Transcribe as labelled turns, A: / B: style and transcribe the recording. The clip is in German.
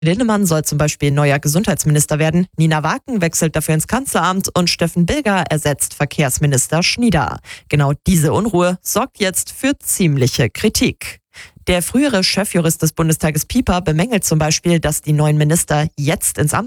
A: Linnemann soll zum Beispiel neuer Gesundheitsminister werden, Nina Waken wechselt dafür ins Kanzleramt und Steffen Bilger ersetzt Verkehrsminister Schnieder. Genau diese Unruhe sorgt jetzt für ziemliche Kritik. Der frühere Chefjurist des Bundestages Pieper bemängelt zum Beispiel, dass die neuen Minister jetzt ins Amt